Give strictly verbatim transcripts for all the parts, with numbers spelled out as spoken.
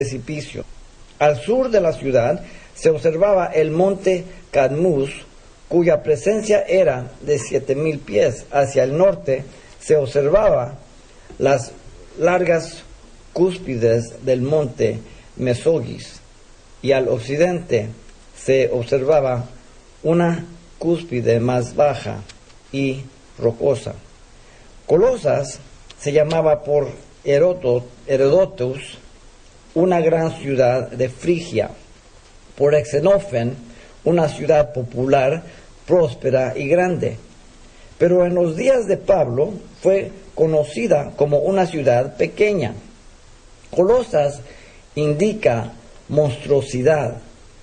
precipicio. Al sur de la ciudad se observaba el monte Cadmus, cuya presencia era de siete mil pies. Hacia el norte se observaba las largas cúspides del monte Mesogis, y al occidente se observaba una cúspide más baja y rocosa. Colosas se llamaba por Heródotos una gran ciudad de Frigia, por Xenofén una ciudad popular, próspera y grande. Pero en los días de Pablo fue conocida como una ciudad pequeña. Colosas indica monstruosidad,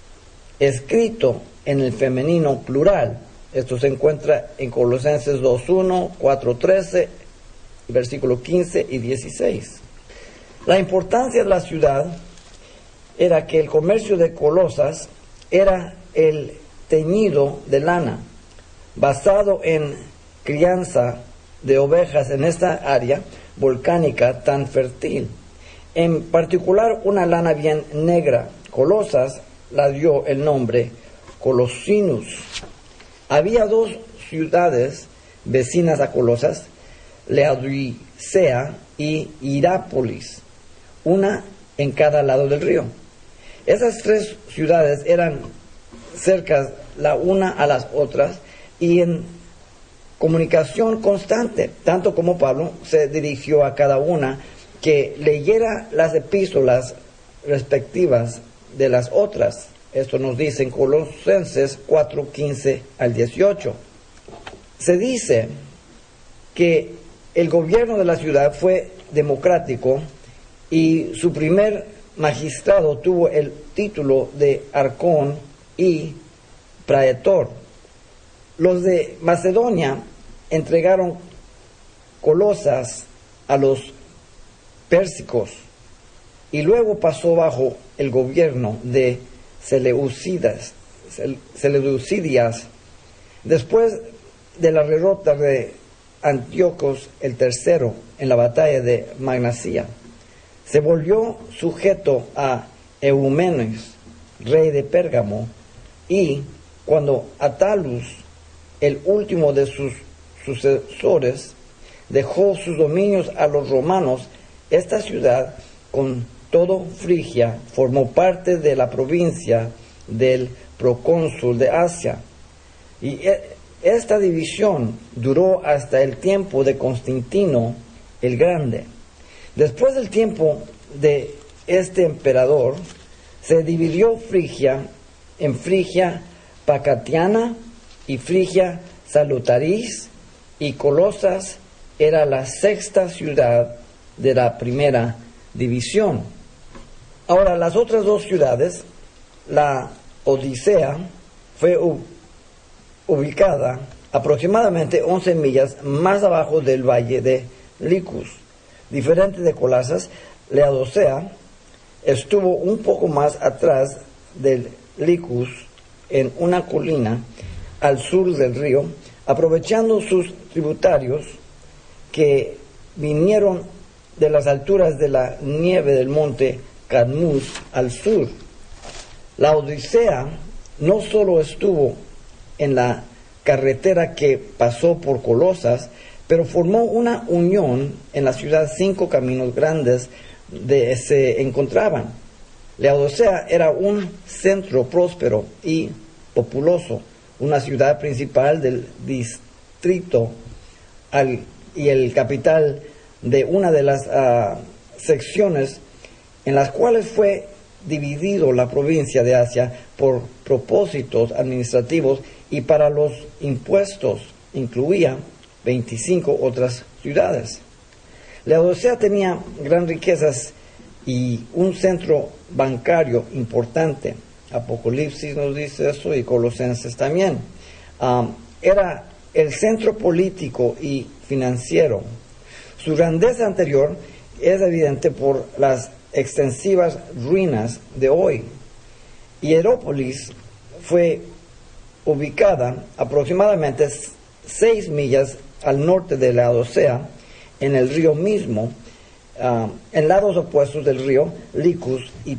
escrito en el femenino plural. Esto se encuentra en Colosenses dos uno, cuatro trece, versículo quince y dieciséis. La importancia de la ciudad era que el comercio de Colosas era el teñido de lana, basado en crianza de ovejas en esta área volcánica tan fértil. En particular, una lana bien negra. Colosas la dio el nombre Colosinus. Había dos ciudades vecinas a Colosas, Laodicea y Hirápolis, una en cada lado del río. Esas tres ciudades eran cercas la una a las otras y en comunicación constante, tanto como Pablo se dirigió a cada una que leyera las epístolas respectivas de las otras. Esto nos dice en Colosenses cuatro, quince al dieciocho. Se dice que el gobierno de la ciudad fue democrático y su primer magistrado tuvo el título de arcón y praetor. Los de Macedonia entregaron Colosas a los pérsicos y luego pasó bajo el gobierno de Seleucidas, Seleucidias. Después de la derrota de Antíocos el tercero en la batalla de Magnesia, se volvió sujeto a Eumenes, rey de Pérgamo, y cuando Attalus, el último de sus sucesores, dejó sus dominios a los romanos, esta ciudad, con todo Frigia, formó parte de la provincia del procónsul de Asia. Y esta división duró hasta el tiempo de Constantino el Grande. Después del tiempo de este emperador, se dividió Frigia en Frigia Pacatiana y Frigia Salutaris, y Colosas era la sexta ciudad de la primera división. Ahora, las otras dos ciudades, la Odisea, fue u- ubicada aproximadamente once millas más abajo del valle de Licus. Diferente de Colosas, Laodicea estuvo un poco más atrás del Licus, en una colina al sur del río, aprovechando sus tributarios que vinieron de las alturas de la nieve del monte Cadmus al sur. La Odisea no solo estuvo en la carretera que pasó por Colosas, pero formó una unión en la ciudad. Cinco caminos grandes de, se encontraban. Laodicea era un centro próspero y populoso, una ciudad principal del distrito al, y el capital de una de las uh, secciones en las cuales fue dividido la provincia de Asia por propósitos administrativos y para los impuestos. Incluía veinticinco otras ciudades. Laodicea tenía gran riquezas y un centro bancario importante. Apocalipsis nos dice eso y Colosenses también. Um, era el centro político y financiero. Su grandeza anterior es evidente por las extensivas ruinas de hoy. Hierópolis fue ubicada aproximadamente seis millas al norte de Laodicea, en el río mismo, ah, en lados opuestos del río Licus y